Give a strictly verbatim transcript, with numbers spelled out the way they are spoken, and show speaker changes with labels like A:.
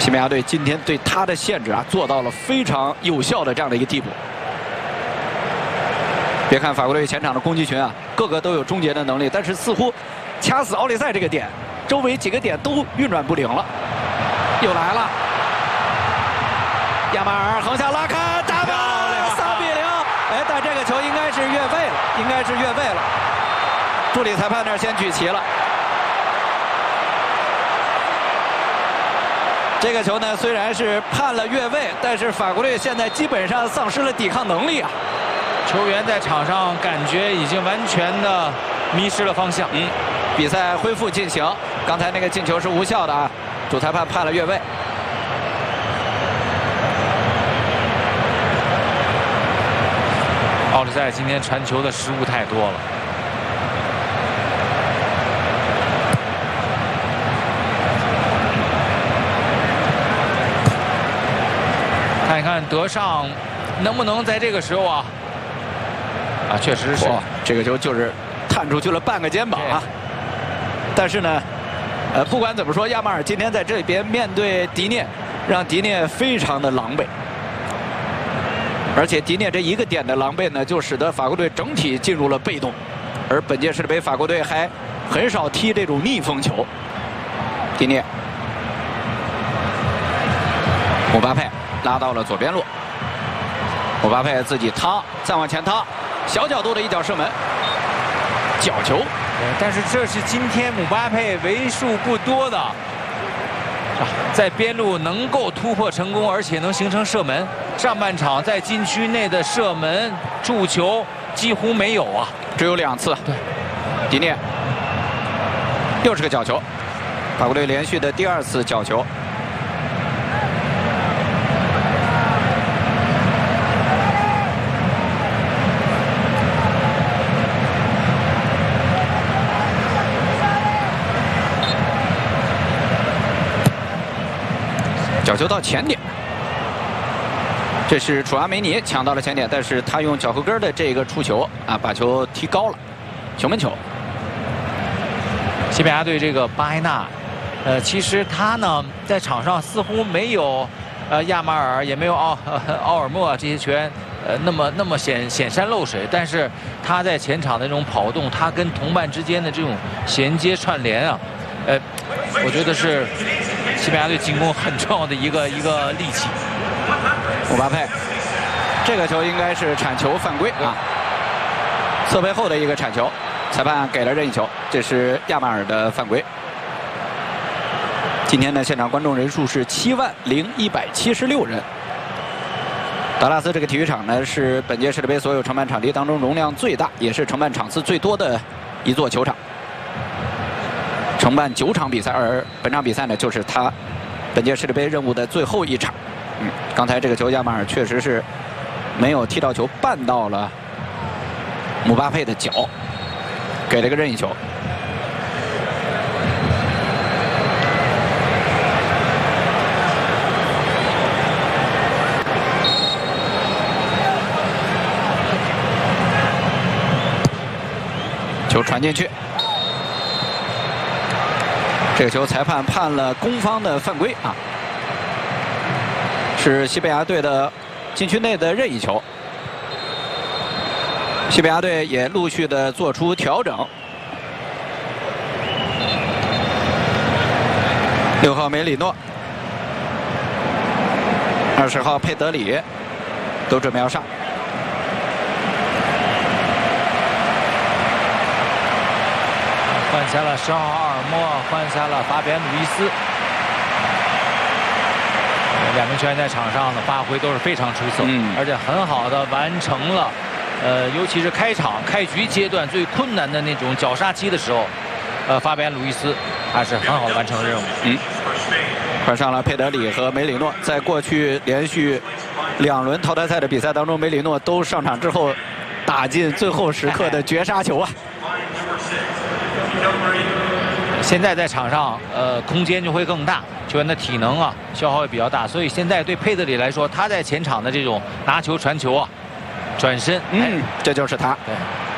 A: 西班牙队今天对他的限制啊，做到了非常有效的这样的一个地步。别看法国队前场的攻击群啊，个个都有终结的能力，但是似乎掐死奥利塞这个点，周围几个点都运转不灵了。又来了，亚马尔横向拉开，打门，三比零。哎，但这个球应该是越位了，应该是越位了。助理裁判那儿先举旗了。 这个球呢，虽然是判了越位，但是法国队现在基本上丧失了抵抗能力啊。
B: 球员在场上感觉已经完全的迷失了方向。
A: 嗯，比赛恢复进行，刚才那个进球是无效的啊，主裁判判了越位。
B: 奥利塞今天传球的失误太多了。 看一看德尚能不能在这个时候啊，啊，确实是
A: 这个球就是探出去了半个肩膀啊。但是呢，呃，不管怎么说，亚马尔今天在这边面对迪涅，让迪涅非常的狼狈。而且迪涅这一个点的狼狈呢，就使得法国队整体进入了被动。而本届世界杯法国队还很少踢这种逆风球。迪涅，姆巴佩。 拉到了左边路，姆巴佩自己趟，再往前趟，小角度的一脚射门，角球。
B: 但是这是今天姆巴佩为数不多的，在边路能够突破成功，而且能形成射门。上半场在禁区内的射门、助球几乎没有啊，
A: 只有两次。对，迪涅又是个角球，法国队连续的第二次角球。 角球到前点，这是楚阿梅尼抢到了前点，但是他用脚后跟的这个触球啊，把球踢高了，球门球。
B: 西班牙队这个巴埃纳，呃，其实他呢在场上似乎没有呃亚马尔，也没有奥呃奥尔莫这些球员呃那么那么显显山露水，但是他在前场的这种跑动，他跟同伴之间的这种衔接串联啊，呃，我觉得是。 西班牙队进攻很重要的一个一个利器。
A: 姆巴佩，这个球应该是铲球犯规啊，侧背后的一个铲球，裁判给了任意球，这是亚马尔的犯规。今天的现场观众人数是七万零一百七十六人。达拉斯这个体育场呢是本届世界杯所有承办场地当中容量最大，也是承办场次最多的一座球场。 承办九场比赛，而本场比赛呢，就是他本届世界杯任务的最后一场。嗯，刚才这个球，亚马尔确实是没有踢到球，绊到了姆巴佩的脚，给了个任意球。球传进去。 这个球裁判判了攻方的犯规啊，是西班牙队的禁区内的任意球。西班牙队也陆续的做出调整。六号梅里诺，二十号佩德里都准备要上。
B: 换下了十号阿尔莫，换下了法比安·鲁伊斯。两名球员在场上的发挥都是非常出色，嗯，而且很好的完成了，呃，尤其是开场开局阶段最困难的那种绞杀期的时候，呃，法比安·鲁伊斯还是很好的完成了任务。嗯，
A: 换上了佩德里和梅里诺，在过去连续两轮淘汰赛的比赛当中，梅里诺都上场之后打进最后时刻的绝杀球啊。
B: 现在在场上，呃，空间就会更大，球员的体能啊消耗也比较大，所以现在对佩德里来说，他在前场的这种拿球传球啊，转身，
A: 嗯，这就是他。
B: 对。